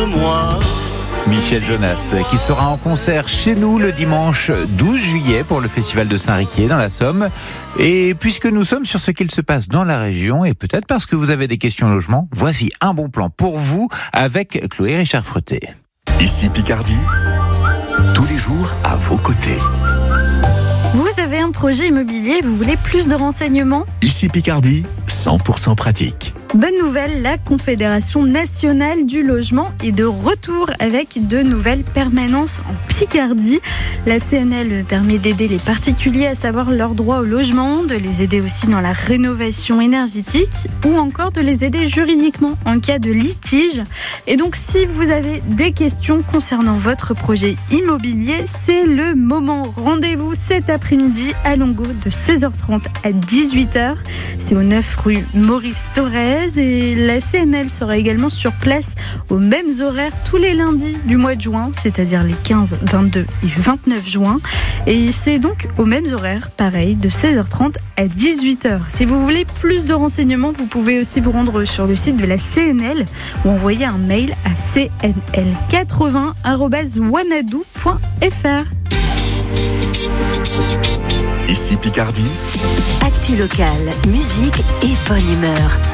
de moi. Michel Jonas, qui sera en concert chez nous le dimanche 12 juillet pour le festival de Saint-Riquier dans la Somme. Et puisque nous sommes sur ce qu'il se passe dans la région, et peut-être parce que vous avez des questions logement, voici un bon plan pour vous avec Chloé Richard-Freté. Ici Picardie, tous les jours à vos côtés. Vous avez un projet immobilier, vous voulez plus de renseignements ? Ici Picardie, 100% pratique. Bonne nouvelle, la Confédération nationale du logement est de retour avec de nouvelles permanences en Picardie. La CNL permet d'aider les particuliers à savoir leurs droits au logement, de les aider aussi dans la rénovation énergétique ou encore de les aider juridiquement en cas de litige. Et donc si vous avez des questions concernant votre projet immobilier, c'est le moment. Rendez-vous cet après-midi à Longo de 16h30 à 18h. C'est au 9 rue Maurice Thorez. Et la CNL sera également sur place aux mêmes horaires tous les lundis du mois de juin, c'est-à-dire les 15, 22 et 29 juin. Et c'est donc aux mêmes horaires, pareil, de 16h30 à 18h. Si vous voulez plus de renseignements, vous pouvez aussi vous rendre sur le site de la CNL ou envoyer un mail à cnl80@wanadoo.fr. Ici Picardie, Actu locale, musique et bonne humeur.